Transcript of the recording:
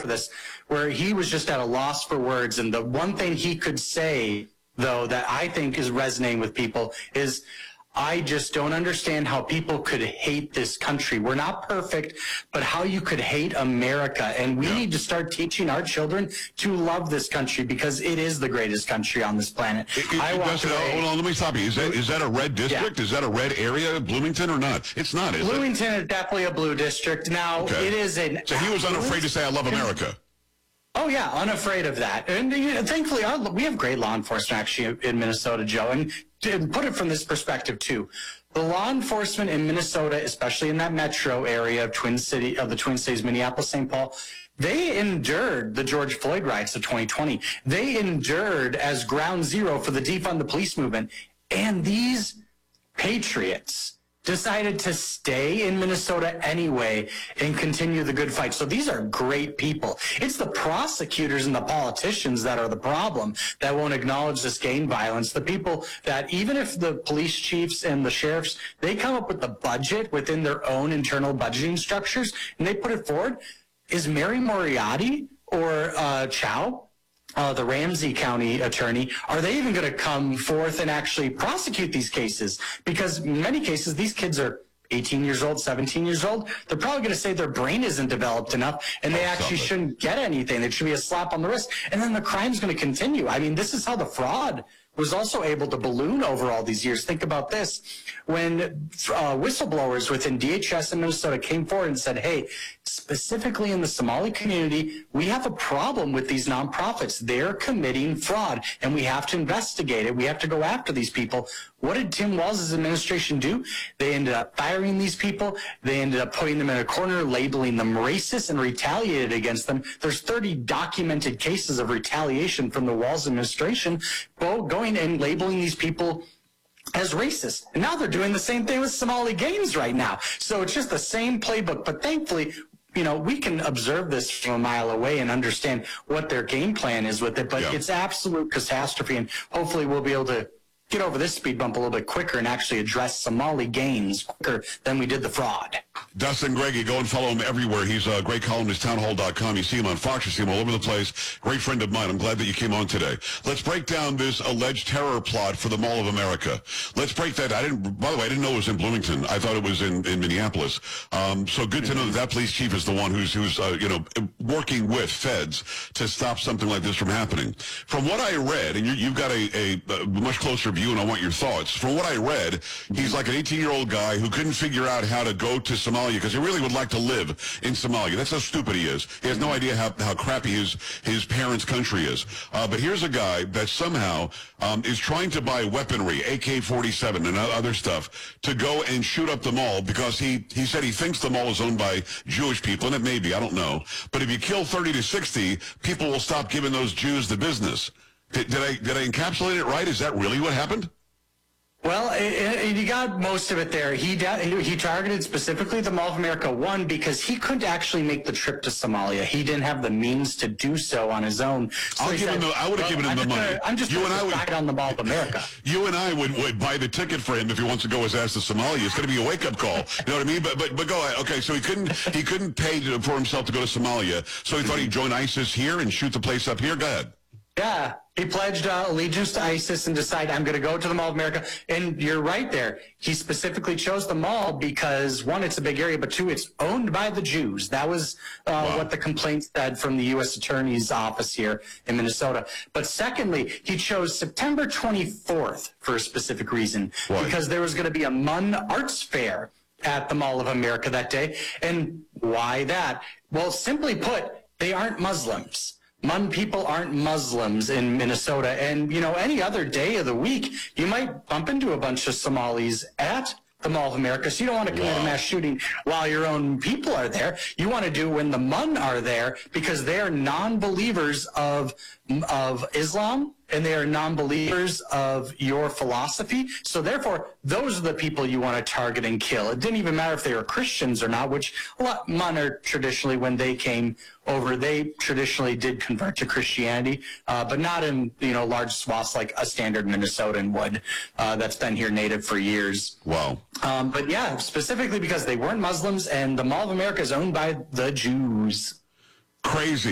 for this, where he was just at a loss for words. And the one thing he could say, though, that I think is resonating with people is, I just don't understand how people could hate this country. We're not perfect, but how you could hate America. And we need to start teaching our children to love this country because it is the greatest country on this planet. Hold on, let me stop you. Is that a red district? Yeah. Is that a red area, Bloomington, or not? It's not, is it? Bloomington is definitely a blue district. Now, it is an... So he was unafraid to say, I love America. Oh, yeah, unafraid of that. And thankfully, we have great law enforcement, actually, in Minnesota, Joe. And to put it from this perspective, too, the law enforcement in Minnesota, especially in that metro area of the Twin Cities, Minneapolis, St. Paul, they endured the George Floyd riots of 2020. They endured as ground zero for the defund the police movement. And these patriots decided to stay in Minnesota anyway and continue the good fight. So these are great people. It's the prosecutors and the politicians that are the problem, that won't acknowledge this gang violence. The people that, even if the police chiefs and the sheriffs, they come up with the budget within their own internal budgeting structures and they put it forward, is Mary Moriarty or Chow, the Ramsey County attorney, are they even going to come forth and actually prosecute these cases? Because in many cases, these kids are 18 years old, 17 years old. They're probably going to say their brain isn't developed enough and they actually shouldn't get anything. It should be a slap on the wrist. And then the crime's going to continue. I mean, this is how the fraud was also able to balloon over all these years. Think about this. When whistleblowers within DHS in Minnesota came forward and said, hey, specifically in the Somali community, we have a problem with these nonprofits. They're committing fraud, and we have to investigate it. We have to go after these people. What did Tim Walz's administration do? They ended up firing these people. They ended up putting them in a corner, labeling them racist, and retaliated against them. There's 30 documented cases of retaliation from the Walz administration, going and labeling these people as racist. And now they're doing the same thing with Somali gangs right now. So it's just the same playbook. But thankfully, we can observe this from a mile away and understand what their game plan is with it. But it's absolute catastrophe. And hopefully we'll be able to get over this speed bump a little bit quicker and actually address Somali gangs quicker than we did the fraud. Dustin Greggy, go and follow him everywhere. He's a great columnist, townhall.com. You see him on Fox, you see him all over the place. Great friend of mine. I'm glad that you came on today. Let's break down this alleged terror plot for the Mall of America. Let's break that. By the way, I didn't know it was in Bloomington. I thought it was in Minneapolis. So good to know that police chief is the one who's working with feds to stop something like this from happening. From what I read, and you've got a much closer view, and I want your thoughts. From what I read, he's like an 18-year-old guy who couldn't figure out how to go to Somalia because he really would like to live in Somalia. That's how stupid he is. He has no idea how crappy his parents' country is. But here's a guy that somehow is trying to buy weaponry, AK-47 and other stuff, to go and shoot up the mall because he said he thinks the mall is owned by Jewish people, and it may be, I don't know. But if you kill 30 to 60, people will stop giving those Jews the business. Did I encapsulate it right? Is that really what happened? Well, you got most of it there. He targeted specifically the Mall of America, one, because he couldn't actually make the trip to Somalia. He didn't have the means to do so on his own. So I would have given him the money. I'm just going to decide on the Mall of America. You and I would buy the ticket for him if he wants to go his ass to Somalia. It's going to be a wake-up call. You know what I mean? But go ahead. Okay, so he couldn't pay for himself to go to Somalia, so he thought he'd join ISIS here and shoot the place up here. Go ahead. Yeah, he pledged allegiance to ISIS and decided, I'm going to go to the Mall of America. And you're right there. He specifically chose the mall because, one, it's a big area, but two, it's owned by the Jews. That was what the complaint said from the U.S. Attorney's Office here in Minnesota. But secondly, he chose September 24th for a specific reason, because there was going to be a MUN Arts Fair at the Mall of America that day. And why that? Well, simply put, they aren't Muslims. MUN people aren't Muslims in Minnesota. And, any other day of the week, you might bump into a bunch of Somalis at the Mall of America. So you don't want to commit a mass shooting while your own people are there. You want to do when the MUN are there because they're non-believers of Islam and they are non-believers of your philosophy. So therefore, those are the people you want to target and kill. It didn't even matter if they were Christians or not, which a lot MUN are traditionally, when they came over, they traditionally did convert to Christianity, but not in large swaths like a standard Minnesotan would. That's been here native for years. Wow. But yeah, specifically because they weren't Muslims, and the Mall of America is owned by the Jews. Crazy.